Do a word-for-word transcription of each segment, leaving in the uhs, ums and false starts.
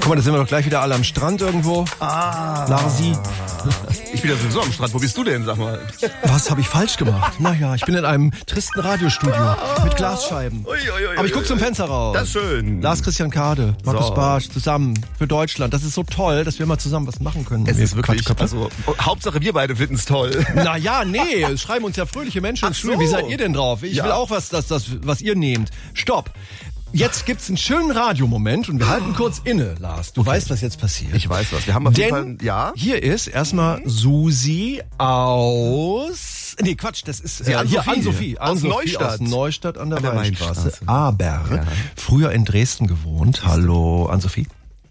Guck mal, da sind wir doch gleich wieder alle am Strand irgendwo. Ah. Larsi. Ich bin ja sowieso am Strand. Wo bist du denn, sag mal? Was habe ich falsch gemacht? Naja, ich bin in einem tristen Radiostudio mit Glasscheiben. Ui, ui, ui, Aber ich gucke ui, zum ui. Fenster raus. Das ist schön. Lars Christian Kade, Markus So. Bartsch, zusammen für Deutschland. Das ist so toll, dass wir mal zusammen was machen können. Es Wir ist wirklich, Quatschköpfe. also, Hauptsache wir beide finden es toll. Naja, nee, es schreiben uns ja fröhliche Menschen ins Ach Studio. so. Wie seid ihr denn drauf? Ich Ja. will auch was, das, das, was ihr nehmt. Stopp. Jetzt gibt's einen schönen Radiomoment und wir halten kurz inne, Lars. Du weißt, was jetzt passiert. Ich weiß was. Wir haben auf jeden Denn Fall, ja. hier ist erstmal Susi aus... Nee, Quatsch, das ist Die äh, hier Ann-Sophie. Ann-Sophie. Aus Ann-Sophie Neustadt. Aus Neustadt an der, An der Weinstraße. Weinstraße. Aber Ja. früher in Dresden gewohnt. Hallo, Ann-Sophie.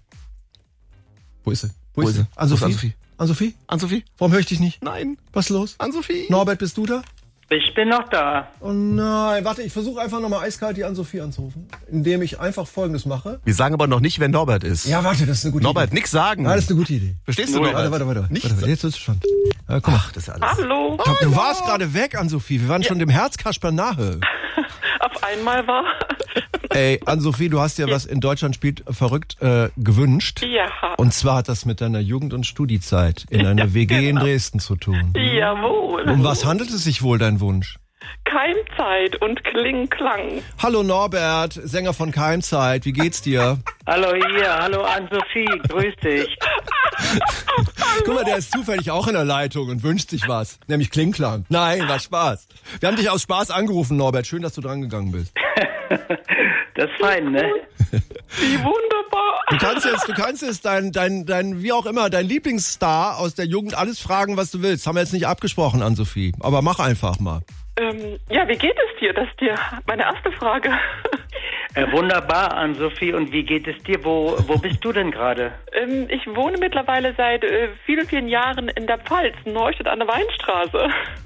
Wo ist sie? Wo ist sie? Ann-Sophie? Wo ist Ann-Sophie? Ann-Sophie? Ann-Sophie? Warum höre ich dich nicht? Nein. Was ist los? Ann-Sophie? Norbert, bist du da? Ich bin noch da. Oh nein, warte, ich versuche einfach nochmal eiskalt die Ann-Sophie anzurufen, indem ich einfach Folgendes mache. Wir sagen aber noch nicht, wer Norbert ist. Ja, warte, das ist eine gute Norbert, Idee. nix sagen. Ja, das ist eine gute Idee. Verstehst du, Null. Norbert? Warte, warte, warte. Nicht warte, warte. Jetzt wird's spannend. Ja, guck mal. Ach, das ist ja alles. Hallo. Komm, du warst gerade weg, Ann-Sophie. Wir waren schon dem Herzkasper nahe. Auf einmal war. Ey, Ann-Sophie, du hast dir was in Deutschland spielt verrückt äh, gewünscht. Ja. Und zwar hat das mit deiner Jugend- und Studiezeit in einer W G in genau. Dresden zu tun. Jawohl. Um was handelt es sich wohl, dein Wunsch? Keimzeit und Kling-Klang. Hallo Norbert, Sänger von Keimzeit. Wie geht's dir? Hallo hier, hallo Ann-Sophie, grüß dich. Guck mal, der ist zufällig auch in der Leitung und wünscht sich was. Nämlich Klingklang. Nein, war Spaß. Wir haben dich aus Spaß angerufen, Norbert. Schön, dass du dran gegangen bist. Das ist fein, ne? Wie wunderbar. Du kannst jetzt, du kannst jetzt dein, dein, dein, wie auch immer, dein Lieblingsstar aus der Jugend alles fragen, was du willst. Haben wir jetzt nicht abgesprochen, Ann-Sophie. Aber mach einfach mal. Ähm, ja, wie geht es dir? Das ist dir meine erste Frage. Äh, wunderbar, Ann-Sophie. Und wie geht es dir? Wo, wo bist du denn gerade? ähm, ich wohne mittlerweile seit äh, vielen, vielen Jahren in der Pfalz, Neustadt an der Weinstraße.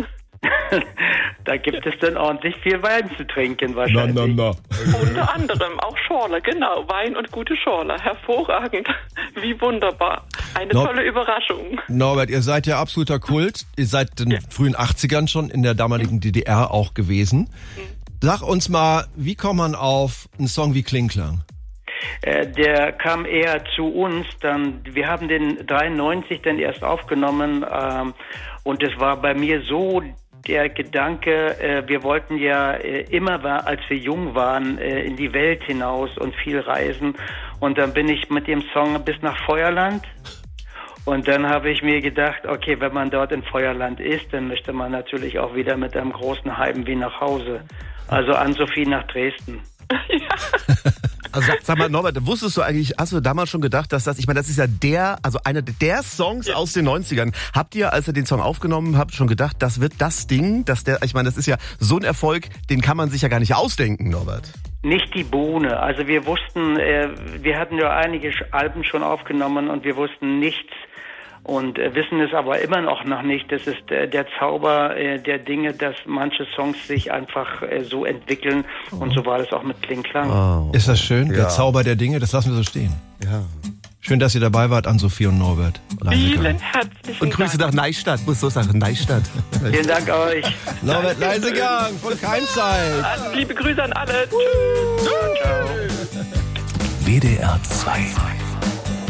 Da gibt es dann ordentlich viel Wein zu trinken wahrscheinlich. na. Unter anderem auch Schorle, genau. Wein und gute Schorle. Hervorragend. Wie wunderbar. Eine No- tolle Überraschung. Norbert, ihr seid ja absoluter Kult. Ihr seid in den frühen achtzigern schon in der damaligen D D R auch gewesen. Sag uns mal, wie kommt man auf einen Song wie Klingklang? Äh, der kam eher zu uns. Dann, wir haben den dreiundneunzig dann erst aufgenommen ähm, und es war bei mir so der Gedanke, äh, wir wollten ja äh, immer, war, als wir jung waren, äh, in die Welt hinaus und viel reisen. Und dann bin ich mit dem Song bis nach Feuerland. Und dann habe ich mir gedacht, okay, wenn man dort in Feuerland ist, dann möchte man natürlich auch wieder mit einem großen Heimweh nach Hause. Also Ann-Sophie nach Dresden. Also sag, sag mal, Norbert, wusstest du eigentlich, hast du damals schon gedacht, dass das, ich meine, das ist ja der, also einer der Songs aus den neunzigern. Habt ihr, als ihr den Song aufgenommen habt, schon gedacht, das wird das Ding, dass der, ich meine, das ist ja so ein Erfolg, den kann man sich ja gar nicht ausdenken, Norbert. Nicht die Bohne. Also wir wussten, äh, wir hatten ja einige Alben schon aufgenommen und wir wussten nichts und äh, wissen es aber immer noch noch nicht. Das ist äh, der Zauber äh, der Dinge, dass manche Songs sich einfach äh, so entwickeln und so war das auch mit Klingklang. Oh. Ist das schön? Der Ja. Zauber der Dinge, das lassen wir so stehen. Ja. Schön, dass ihr dabei wart, Ann-Sophie und Norbert. Vielen herzlichen Und Grüße Dank. nach Neustadt, muss so sagen, Neustadt. Vielen Dank euch. Norbert Leisegang von Keimzeit. Liebe Grüße an alle. Ciao. W D R zwei